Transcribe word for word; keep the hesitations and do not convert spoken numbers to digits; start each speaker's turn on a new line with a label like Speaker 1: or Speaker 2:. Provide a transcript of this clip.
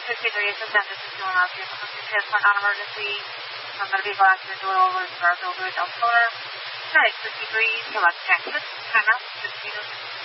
Speaker 1: fifty-three is the dentist is doing our vehicle. This is for non-emergency. I'm going to be blasting the door over to our builder at Deltona. Nice, fifty-three, select Texas. Hang up, fifty-two.